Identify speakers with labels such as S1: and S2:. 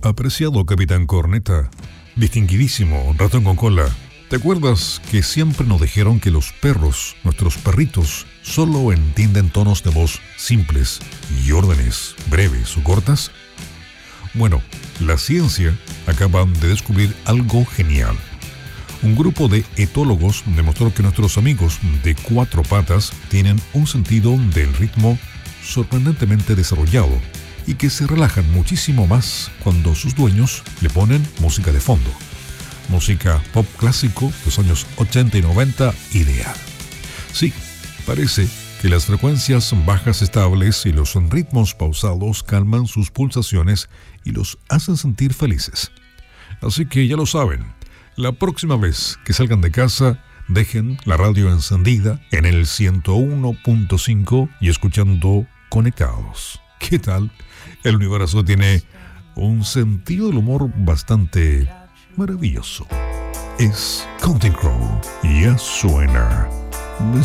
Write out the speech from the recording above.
S1: Apreciado Capitán Corneta, distinguidísimo ratón con cola, ¿te acuerdas que siempre nos dijeron que los perros, nuestros perritos, solo entienden tonos de voz simples y órdenes breves o cortas? Bueno, la ciencia acaba de descubrir algo genial. Un grupo de etólogos demostró que nuestros amigos de cuatro patas tienen un sentido del ritmo sorprendentemente desarrollado y que se relajan muchísimo más cuando sus dueños le ponen música de fondo. Música pop clásico de los años 80 y 90 ideal. Sí, parece que las frecuencias bajas estables y los ritmos pausados calman sus pulsaciones y los hacen sentir felices. Así que ya lo saben, la próxima vez que salgan de casa, dejen la radio encendida en el 101.5 y escuchando Conectados. ¿Qué tal? El universo tiene un sentido del humor bastante maravilloso. Es Counting Crow. Ya suena.